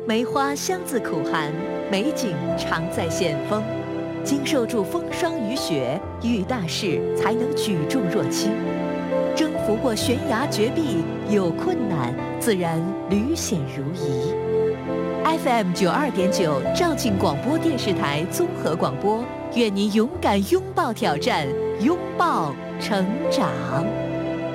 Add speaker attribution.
Speaker 1: 梅花香自苦寒，美景常在险峰。经受住风霜雨雪，遇大事才能举重若轻。征服过悬崖绝壁，有困难自然屡险如夷。FM 92.9肇庆广播电视台综合广播，愿您勇敢拥抱挑战，拥抱成长。